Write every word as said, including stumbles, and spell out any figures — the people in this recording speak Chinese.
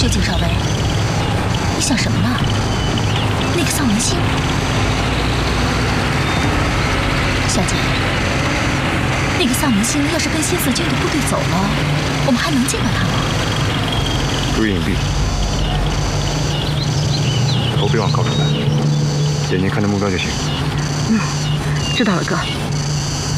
这景少尉，你想什么呢？那个丧门星，小姐，那个丧门星要是跟新四军的部队走了，我们还能见到他吗？ 注意隐蔽，头别往高处抬，眼睛看着目标就行。 嗯，知道了，哥。